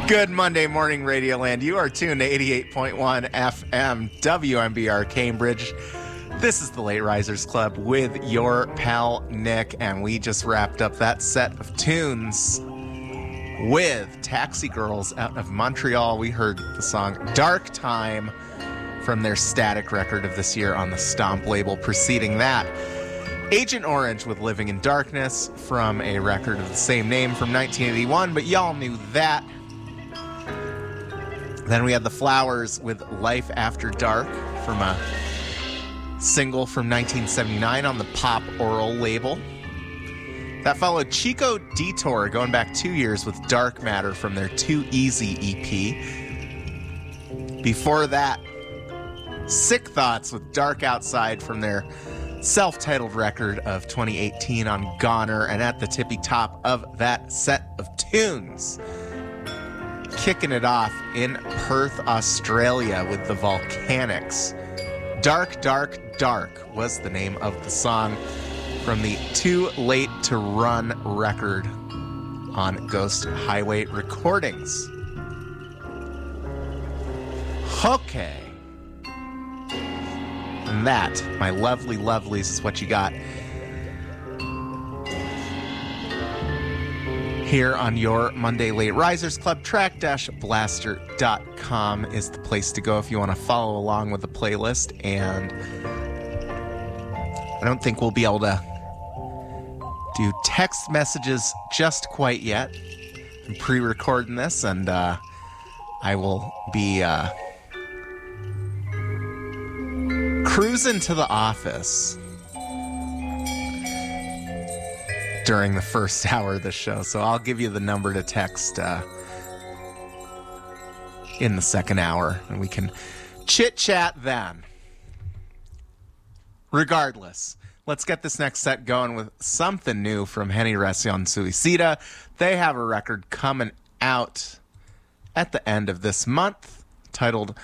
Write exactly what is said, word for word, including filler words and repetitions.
Good Monday morning, Radioland. You are tuned to eighty-eight point one F M W M B R Cambridge. This is the Late Risers Club with your pal Nick, and we just wrapped up that set of tunes with Taxi Girls out of Montreal. We heard the song Dark Time from their Static record of this year on the Stomp label. Preceding that, Agent Orange with Living in Darkness from a record of the same name from nineteen eighty-one, but y'all knew that. Then we had The Flowers with Life After Dark from a single from nineteen seventy-nine on the Pop Oral label. That followed Chico Detour, going back two years, with Dark Matter from their Too Easy E P. Before that, Sick Thoughts with Dark Outside from their self-titled record of twenty eighteen on Goner. And at the tippy top of that set of tunes, kicking it off in Perth, Australia with the Volcanics. Dark, Dark, Dark was the name of the song from the Too Late to Run record on Ghost Highway Recordings. Okay. And that, my lovely lovelies, is what you got here on your Monday Late Risers Club. Track blaster dot com is the place to go if you want to follow along with the playlist. And I don't think we'll be able to do text messages just quite yet. I'm pre-recording this, and uh, I will be uh, cruising to the office during the first hour of the show. So I'll give you the number to text uh, in the second hour, and we can chit-chat then. Regardless, let's get this next set going with something new from Generación Suicida. They have a record coming out at the end of this month titled